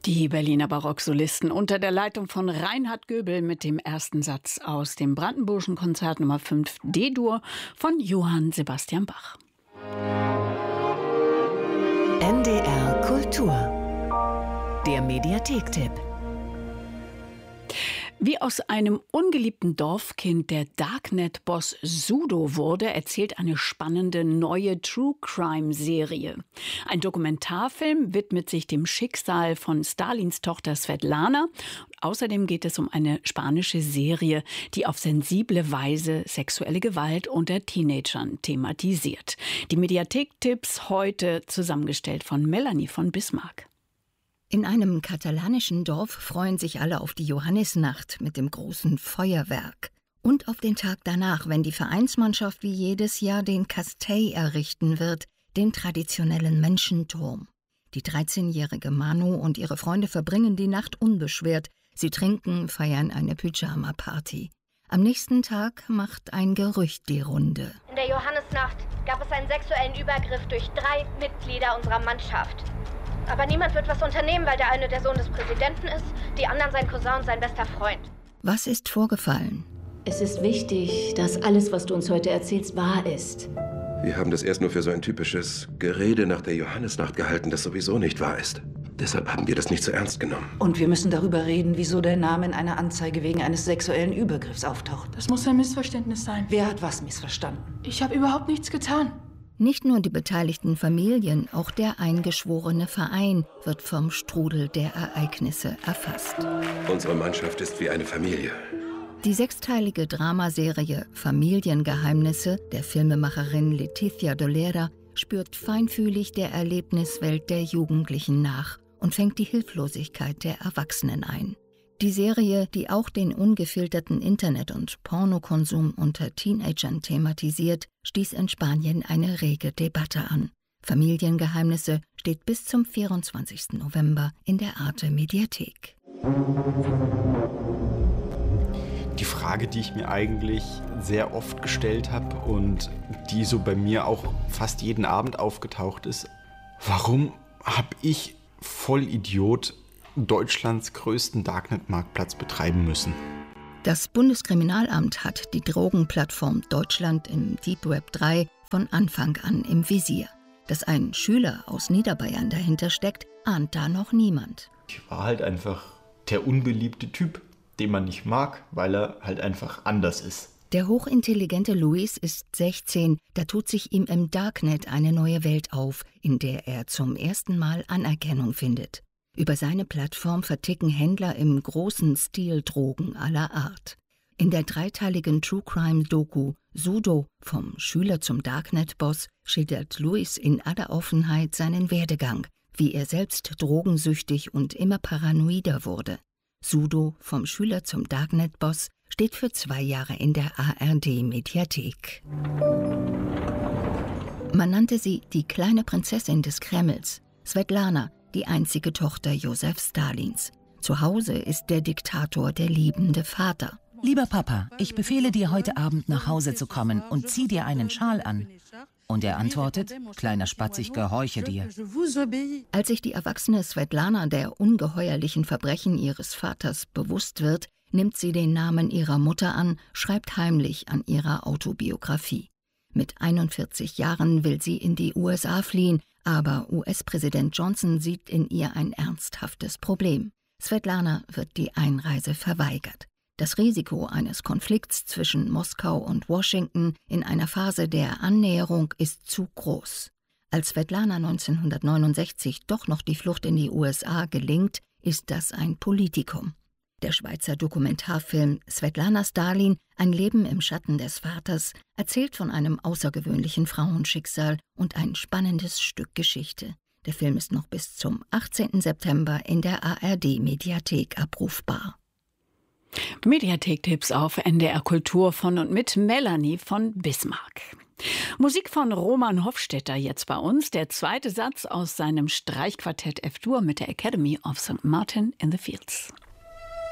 Die Berliner Barocksolisten unter der Leitung von Reinhard Göbel mit dem ersten Satz aus dem Brandenburgischen Konzert Nummer 5 D-Dur von Johann Sebastian Bach. NDR Kultur. Der Mediathek-Tipp. Wie aus einem ungeliebten Dorfkind der Darknet-Boss Sudo wurde, erzählt eine spannende neue True-Crime-Serie. Ein Dokumentarfilm widmet sich dem Schicksal von Stalins Tochter Svetlana. Außerdem geht es um eine spanische Serie, die auf sensible Weise sexuelle Gewalt unter Teenagern thematisiert. Die Mediathek-Tipps heute zusammengestellt von Melanie von Bismarck. In einem katalanischen Dorf freuen sich alle auf die Johannisnacht mit dem großen Feuerwerk. Und auf den Tag danach, wenn die Vereinsmannschaft wie jedes Jahr den Castell errichten wird, den traditionellen Menschenturm. Die 13-jährige Manu und ihre Freunde verbringen die Nacht unbeschwert. Sie trinken, feiern eine Pyjama-Party. Am nächsten Tag macht ein Gerücht die Runde. In der Johannisnacht gab es einen sexuellen Übergriff durch 3 Mitglieder unserer Mannschaft. Aber niemand wird was unternehmen, weil der eine der Sohn des Präsidenten ist, die anderen sein Cousin und sein bester Freund. Was ist vorgefallen? Es ist wichtig, dass alles, was du uns heute erzählst, wahr ist. Wir haben das erst nur für so ein typisches Gerede nach der Johannisnacht gehalten, das sowieso nicht wahr ist. Deshalb haben wir das nicht so ernst genommen. Und wir müssen darüber reden, wieso dein Name in einer Anzeige wegen eines sexuellen Übergriffs auftaucht. Das muss ein Missverständnis sein. Wer hat was missverstanden? Ich habe überhaupt nichts getan. Nicht nur die beteiligten Familien, auch der eingeschworene Verein wird vom Strudel der Ereignisse erfasst. Unsere Mannschaft ist wie eine Familie. Die 6-teilige Dramaserie Familiengeheimnisse der Filmemacherin Leticia Dolera spürt feinfühlig der Erlebniswelt der Jugendlichen nach und fängt die Hilflosigkeit der Erwachsenen ein. Die Serie, die auch den ungefilterten Internet- und Pornokonsum unter Teenagern thematisiert, stieß in Spanien eine rege Debatte an. Familiengeheimnisse steht bis zum 24. November in der Arte-Mediathek. Die Frage, die ich mir eigentlich sehr oft gestellt habe und die so bei mir auch fast jeden Abend aufgetaucht ist: Warum habe ich, Vollidiot, Deutschlands größten Darknet-Marktplatz betreiben müssen? Das Bundeskriminalamt hat die Drogenplattform Deutschland im Deep Web 3 von Anfang an im Visier. Dass ein Schüler aus Niederbayern dahinter steckt, ahnt da noch niemand. Ich war halt einfach der unbeliebte Typ, den man nicht mag, weil er halt einfach anders ist. Der hochintelligente Luis ist 16, da tut sich ihm im Darknet eine neue Welt auf, in der er zum ersten Mal Anerkennung findet. Über seine Plattform verticken Händler im großen Stil Drogen aller Art. In der 3-teiligen True-Crime-Doku Sudo, vom Schüler zum Darknet-Boss, schildert Luis in aller Offenheit seinen Werdegang, wie er selbst drogensüchtig und immer paranoider wurde. Sudo, vom Schüler zum Darknet-Boss, steht für 2 Jahre in der ARD-Mediathek. Man nannte sie die kleine Prinzessin des Kremls, Svetlana, die einzige Tochter Josef Stalins. Zu Hause ist der Diktator der liebende Vater. Lieber Papa, ich befehle dir, heute Abend nach Hause zu kommen und zieh dir einen Schal an. Und er antwortet: Kleiner Spatz, ich gehorche dir. Als sich die erwachsene Svetlana der ungeheuerlichen Verbrechen ihres Vaters bewusst wird, nimmt sie den Namen ihrer Mutter an, schreibt heimlich an ihrer Autobiografie. Mit 41 Jahren will sie in die USA fliehen, aber US-Präsident Johnson sieht in ihr ein ernsthaftes Problem. Svetlana wird die Einreise verweigert. Das Risiko eines Konflikts zwischen Moskau und Washington in einer Phase der Annäherung ist zu groß. Als Svetlana 1969 doch noch die Flucht in die USA gelingt, ist das ein Politikum. Der Schweizer Dokumentarfilm Svetlana Stalin, ein Leben im Schatten des Vaters, erzählt von einem außergewöhnlichen Frauenschicksal und ein spannendes Stück Geschichte. Der Film ist noch bis zum 18. September in der ARD-Mediathek abrufbar. Mediathek-Tipps auf NDR Kultur von und mit Melanie von Bismarck. Musik von Roman Hofstetter jetzt bei uns. Der 2. Satz aus seinem Streichquartett F-Dur mit der Academy of St. Martin in the Fields.